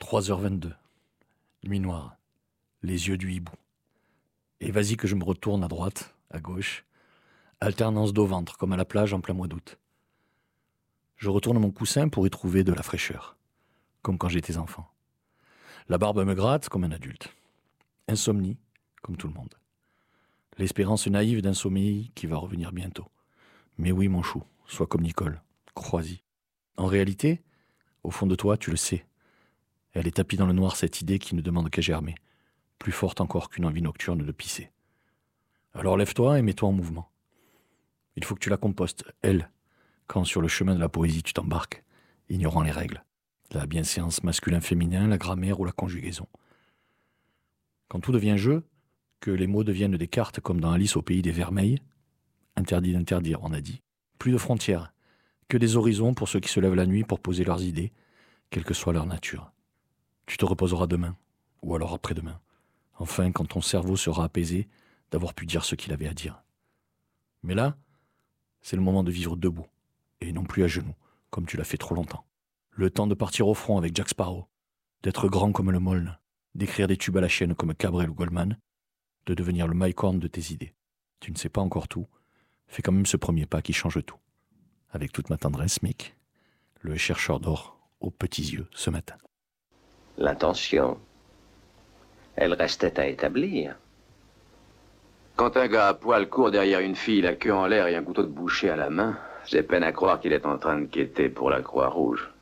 3h22. Nuit noire. Les yeux du hibou. Et vas-y que je me retourne à droite, à gauche. Alternance dos-ventre, comme à la plage en plein mois d'août. Je retourne mon coussin pour y trouver de la fraîcheur. Comme quand j'étais enfant. La barbe me gratte comme un adulte. Insomnie, comme tout le monde. L'espérance naïve d'un sommeil qui va revenir bientôt. Mais oui, mon chou, sois comme Nicole. Crois-y. En réalité, au fond de toi, tu le sais. Elle est tapie dans le noir, cette idée qui ne demande qu'à germer. Plus forte encore qu'une envie nocturne de pisser. Alors lève-toi et mets-toi en mouvement. Il faut que tu la compostes, elle, quand sur le chemin de la poésie tu t'embarques, ignorant les règles. La bienséance masculin-féminin, la grammaire ou la conjugaison. Quand tout devient jeu, que les mots deviennent des cartes comme dans Alice au pays des vermeils, interdit d'interdire, on a dit. Plus de frontières, que des horizons pour ceux qui se lèvent la nuit pour poser leurs idées, quelle que soit leur nature. Tu te reposeras demain, ou alors après-demain. Enfin, quand ton cerveau sera apaisé d'avoir pu dire ce qu'il avait à dire. Mais là, c'est le moment de vivre debout, et non plus à genoux, comme tu l'as fait trop longtemps. Le temps de partir au front avec Jack Sparrow, d'être grand comme le Moln, d'écrire des tubes à la chaîne comme Cabrel ou Goldman, de devenir le Mike Horn de tes idées. Tu ne sais pas encore tout, fais quand même ce premier pas qui change tout. Avec toute ma tendresse, Mick, le chercheur d'or aux petits yeux ce matin. L'intention, elle restait à établir. Quand un gars à poil court derrière une fille, la queue en l'air et un couteau de boucher à la main, j'ai peine à croire qu'il est en train de quêter pour la Croix-Rouge.